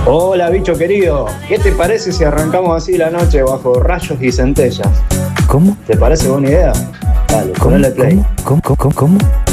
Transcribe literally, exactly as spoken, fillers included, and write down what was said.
Hola, bicho querido. ¿Qué te parece si arrancamos así la noche bajo rayos y centellas? ¿Cómo? ¿Te parece buena idea? Dale, ¿Cómo? ponele play. ¿Cómo? ¿Cómo? ¿Cómo? ¿Cómo?